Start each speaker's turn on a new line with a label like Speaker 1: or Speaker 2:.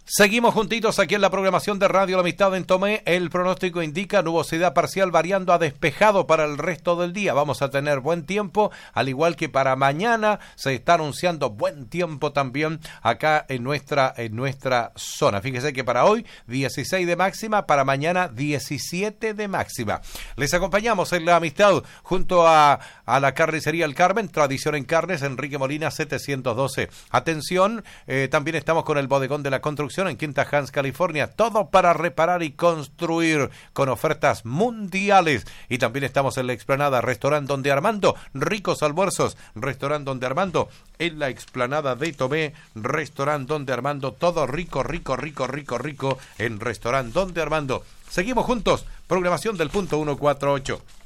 Speaker 1: Seguimos juntitos aquí en la programación de Radio La Amistad en Tomé. El pronóstico indica nubosidad parcial variando a despejado para el resto del día. Vamos a tener buen tiempo, al igual que para mañana se está anunciando buen tiempo también acá en nuestra zona. Fíjese que para hoy 16 de máxima, para mañana 17 de máxima. Les acompañamos en La Amistad junto a la carnicería El Carmen, tradición en carnes, Enrique Molina 712. Atención, también estamos con el bodegón de la construcción en Quinta Hans, California, todo para reparar y construir con ofertas mundiales. Y también estamos en la explanada Restaurant Donde Armando, ricos almuerzos, Restaurant Donde Armando, en la explanada de Tomé, Restaurant Donde Armando, todo rico en Restaurant Donde Armando. Seguimos juntos, programación del punto 148.